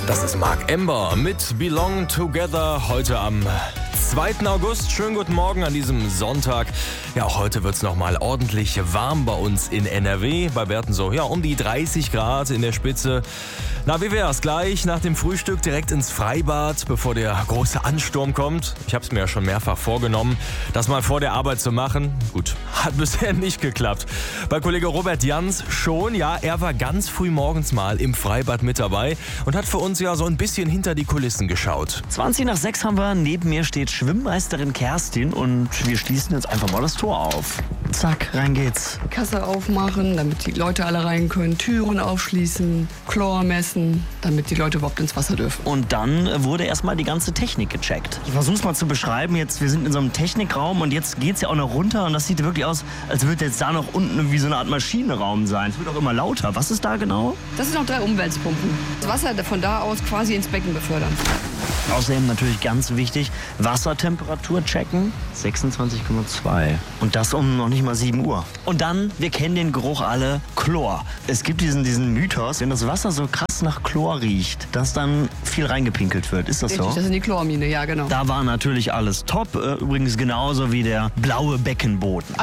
Das ist Mark Ember mit Belong Together heute am 2. August. Schönen guten Morgen an diesem Sonntag. Ja, auch heute wird es nochmal ordentlich warm bei uns in NRW. Bei Werten so, ja, um die 30 Grad in der Spitze. Na, wie wär's? Gleich nach dem Frühstück direkt ins Freibad, bevor der große Ansturm kommt. Ich habe es mir ja schon mehrfach vorgenommen, das mal vor der Arbeit zu machen. Gut, hat bisher nicht geklappt. Bei Kollege Robert Jans schon, ja, er war ganz früh morgens mal im Freibad mit dabei und hat für uns ja so ein bisschen hinter die Kulissen geschaut. 20 nach 6 haben wir, neben mir steht Schwimmmeisterin Kerstin und wir schließen jetzt einfach mal das Tor auf. Zack, rein geht's. Kasse aufmachen, damit die Leute alle rein können, Türen aufschließen, Chlor messen, damit die Leute überhaupt ins Wasser dürfen. Und dann wurde erstmal die ganze Technik gecheckt. Ich versuch's mal zu beschreiben. Jetzt, wir sind in so einem Technikraum und jetzt geht's ja auch noch runter und das sieht wirklich aus, als würde jetzt da noch unten wie so eine Art Maschinenraum sein. Es wird auch immer lauter. Was ist da genau? Das sind noch 3 Umwälzpumpen. Das Wasser von da aus quasi ins Becken befördern. Außerdem natürlich ganz wichtig, Wassertemperatur checken, 26,2. Und das um noch nicht mal 7 Uhr. Und dann, wir kennen den Geruch alle, Chlor. Es gibt diesen Mythos, wenn das Wasser so krass nach Chlor riecht, dass dann viel reingepinkelt wird. Ist das Richtig, so? das sind die Chlormine, ja genau. Da war natürlich alles top, übrigens genauso wie der blaue Beckenboden.